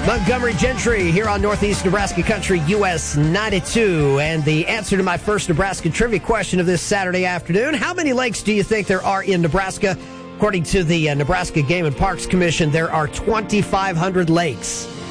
Montgomery Gentry here on Northeast Nebraska Country, US 92. And the answer to my first Nebraska trivia question of this Saturday afternoon, how many lakes do you think there are in Nebraska? According to the Nebraska Game and Parks Commission, there are 2,500 lakes.